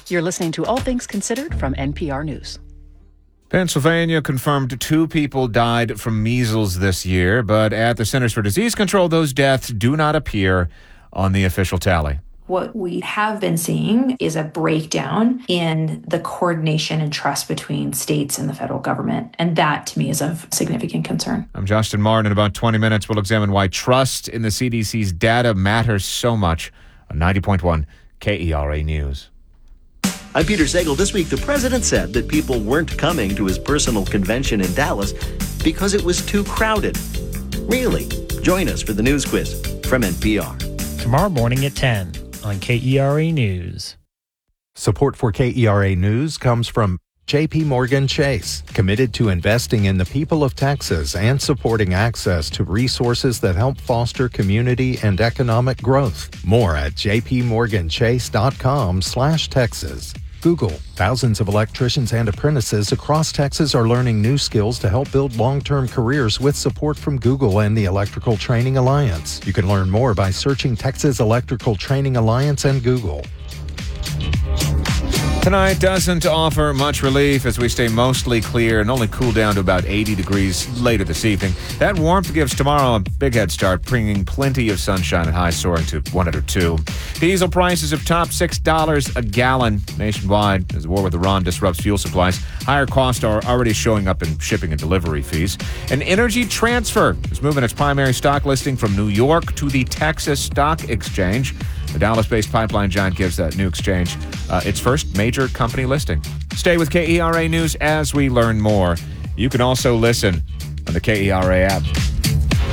You're listening to All Things Considered from NPR News. Pennsylvania confirmed 2 people died from measles this year, but at the Centers for Disease Control, those deaths do not appear on the official tally. What we have been seeing is a breakdown in the coordination and trust between states and the federal government. And that, to me, is of significant concern. I'm Justin Martin. In about 20 minutes, we'll examine why trust in the CDC's data matters so much on 90.1 KERA News. I'm Peter Sagal. This week, the president said that people weren't coming to his personal convention in Dallas because it was too crowded. Really? Join us for the news quiz from NPR. Tomorrow morning at 10 on KERA News. Support for KERA News comes from J.P. Morgan Chase, committed to investing in the people of Texas and supporting access to resources that help foster community and economic growth. More at jpmorganchase.com/Texas. Google. Thousands of electricians and apprentices across Texas are learning new skills to help build long-term careers with support from Google and the Electrical Training Alliance. You can learn more by searching Texas Electrical Training Alliance and Google. Tonight doesn't offer much relief as we stay mostly clear and only cool down to about 80 degrees later this evening. That warmth gives tomorrow a big head start, bringing plenty of sunshine and highs soaring to 102. Diesel prices have topped $6 a gallon nationwide as the war with Iran disrupts fuel supplies. Higher costs are already showing up in shipping and delivery fees. And Energy Transfer is moving its primary stock listing from New York to the Texas Stock Exchange. The Dallas-based pipeline giant gives that new exchange its first major company listing. Stay with KERA News as we learn more. You can also listen on the KERA app.